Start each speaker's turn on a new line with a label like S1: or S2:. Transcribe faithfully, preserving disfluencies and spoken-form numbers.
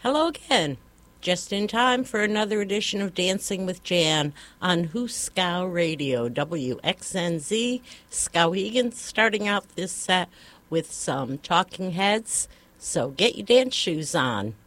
S1: Hello again. Just in time for another edition of Dancing with Jan on Hooskow Radio, W X N Z, Skowhegan, starting out this set with some Talking Heads. So get your dance shoes on.